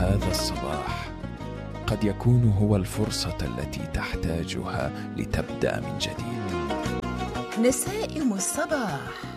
هذا الصباح قد يكون هو الفرصة التي تحتاجها لتبدأ من جديد. نسائم الصباح.